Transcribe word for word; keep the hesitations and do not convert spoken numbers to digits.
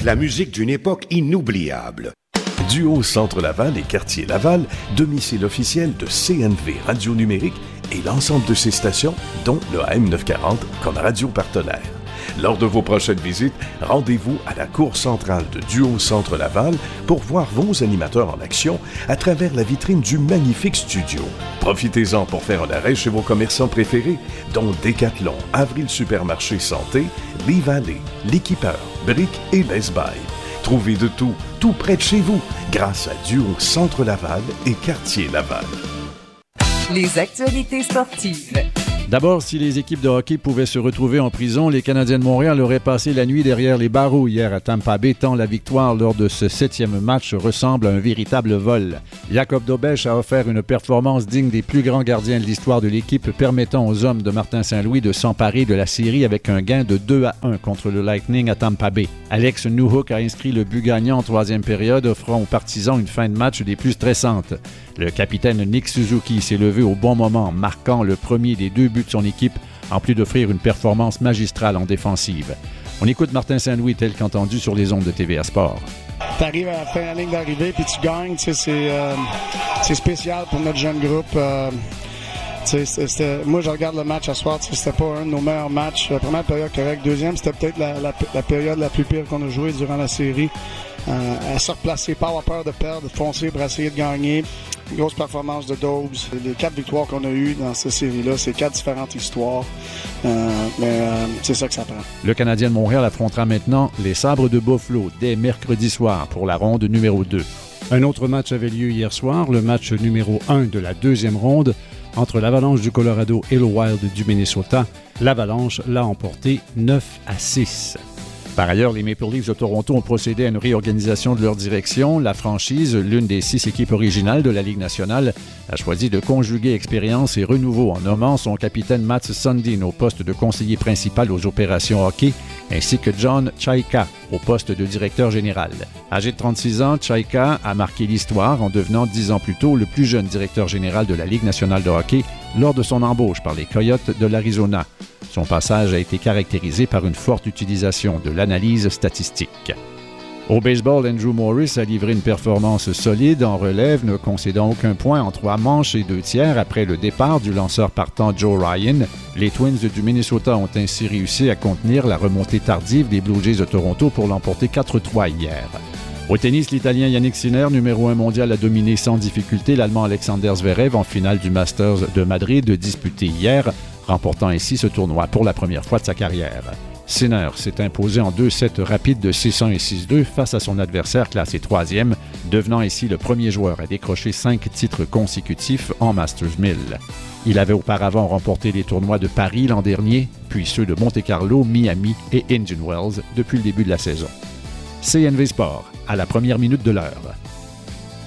la musique d'une époque inoubliable. Duo Centre Laval et Quartier Laval, domicile officiel de C N V Radio Numérique et l'ensemble de ses stations, dont le A M neuf cent quarante comme radio partenaire. Lors de vos prochaines visites, rendez-vous à la cour centrale de Duo Centre Laval pour voir vos animateurs en action à travers la vitrine du magnifique studio. Profitez-en pour faire un arrêt chez vos commerçants préférés, dont Decathlon, Avril Supermarché Santé, Lee Valley, L'Équipeur, Brick et Best Buy. Trouvez de tout, tout près de chez vous, grâce à Duo Centre Laval et Quartier Laval. Les actualités sportives. D'abord, si les équipes de hockey pouvaient se retrouver en prison, les Canadiens de Montréal auraient passé la nuit derrière les barreaux hier à Tampa Bay, tant la victoire lors de ce septième match ressemble à un véritable vol. Jacob Dobech a offert une performance digne des plus grands gardiens de l'histoire de l'équipe, permettant aux hommes de Martin Saint-Louis de s'emparer de la série avec un gain de deux à un contre le Lightning à Tampa Bay. Alex Newhook a inscrit le but gagnant en troisième période, offrant aux partisans une fin de match des plus stressantes. Le capitaine Nick Suzuki s'est levé au bon moment, marquant le premier des deux buts de son équipe, en plus d'offrir une performance magistrale en défensive. On écoute Martin Saint-Louis tel qu'entendu sur les ondes de T V A Sport. Tu arrives à la fin de la ligne d'arrivée puis tu gagnes, tu sais, c'est, euh, c'est spécial pour notre jeune groupe. Euh, tu sais, c'était, moi, je regarde le match à soir, tu sais, c'était pas un de nos meilleurs matchs. La première période correcte, deuxième, c'était peut-être la, la, la période la plus pire qu'on a jouée durant la série. Euh, à se replacer, pas avoir peur de perdre, foncer pour essayer de gagner. Une grosse performance de Dobbs. Les quatre victoires qu'on a eues dans cette série-là, c'est quatre différentes histoires. Euh, mais euh, c'est ça que ça prend. Le Canadien de Montréal affrontera maintenant les Sabres de Buffalo dès mercredi soir pour la ronde numéro deux. Un autre match avait lieu hier soir, le match numéro un de la deuxième ronde entre l'Avalanche du Colorado et le Wild du Minnesota. L'Avalanche l'a emporté neuf à six. Par ailleurs, les Maple Leafs de Toronto ont procédé à une réorganisation de leur direction. La franchise, l'une des six équipes originales de la Ligue nationale, a choisi de conjuguer expérience et renouveau en nommant son capitaine Mats Sundin au poste de conseiller principal aux opérations hockey, ainsi que John Chayka au poste de directeur général. Âgé de trente-six ans, Chayka a marqué l'histoire en devenant dix ans plus tôt le plus jeune directeur général de la Ligue nationale de hockey lors de son embauche par les Coyotes de l'Arizona. Son passage a été caractérisé par une forte utilisation de l'analyse statistique. Au baseball, Andrew Morris a livré une performance solide en relève, ne concédant aucun point en trois manches et deux tiers après le départ du lanceur partant Joe Ryan. Les Twins du Minnesota ont ainsi réussi à contenir la remontée tardive des Blue Jays de Toronto pour l'emporter quatre trois hier. Au tennis, l'Italien Yannick Sinner, numéro un mondial, a dominé sans difficulté l'Allemand Alexander Zverev en finale du Masters de Madrid disputé hier, remportant ainsi ce tournoi pour la première fois de sa carrière. Sinner s'est imposé en deux sets rapides de six un et six deux face à son adversaire classé troisième, devenant ainsi le premier joueur à décrocher cinq titres consécutifs en Masters mille. Il avait auparavant remporté les tournois de Paris l'an dernier, puis ceux de Monte-Carlo, Miami et Indian Wells depuis le début de la saison. C N V Sport, à la première minute de l'heure.